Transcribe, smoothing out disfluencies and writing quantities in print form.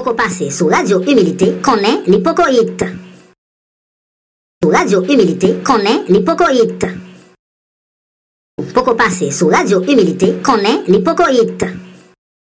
Poco passé sous Radio Humilité connaît l'hypocoïte. Sous Radio Humilité connaît l'hypocoïte. Poco passé sous Radio Humilité connaît l'hypocoïte.